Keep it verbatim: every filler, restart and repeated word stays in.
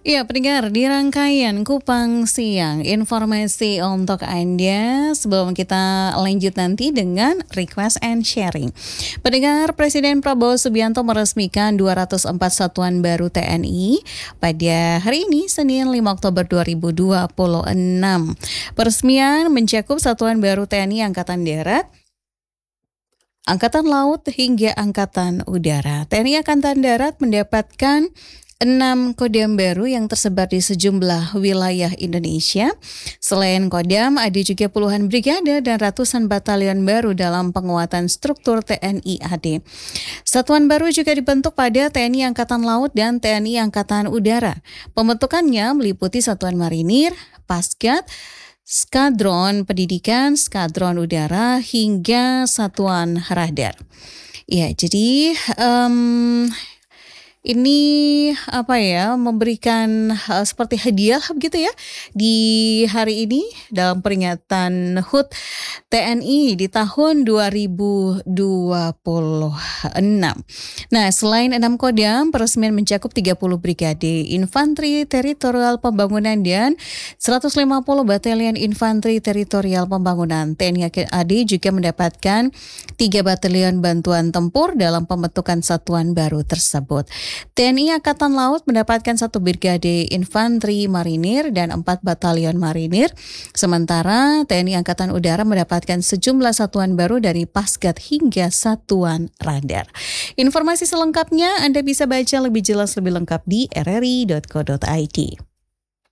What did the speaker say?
Ya, pendengar, di rangkaian Kupang Siang, informasi untuk Anda sebelum kita lanjut nanti dengan request and sharing. Pendengar, Presiden Prabowo Subianto meresmikan dua ratus empat satuan baru T N I pada hari ini, Senin lima Oktober dua ribu dua puluh enam. Peresmian mencakup satuan baru T N I Angkatan Darat, Angkatan Laut hingga Angkatan Udara. T N I Angkatan Darat mendapatkan enam kodam baru yang tersebar di sejumlah wilayah Indonesia. Selain kodam, ada juga puluhan brigade dan ratusan batalion baru dalam penguatan struktur T N I A D. Satuan baru juga dibentuk pada T N I Angkatan Laut dan T N I Angkatan Udara. Pembentukannya meliputi Satuan Marinir, Pasgat, Skadron Pendidikan, Skadron Udara, hingga Satuan Radar. Ya, jadi um, ini apa ya, memberikan uh, seperti hadiah begitu ya di hari ini dalam peringatan H U T T N I di tahun dua ribu dua puluh enam. Nah, selain enam kodam, peresmian mencakup tiga puluh brigade infanteri teritorial pembangunan dan seratus lima puluh batalion infanteri teritorial pembangunan. T N I A D juga mendapatkan tiga batalion bantuan tempur dalam pembentukan satuan baru tersebut. T N I Angkatan Laut mendapatkan satu brigade infanteri marinir dan empat batalion marinir. Sementara T N I Angkatan Udara mendapatkan sejumlah satuan baru dari Pasgat hingga Satuan Radar. Informasi selengkapnya Anda bisa baca lebih jelas lebih lengkap di r r i dot co dot i d.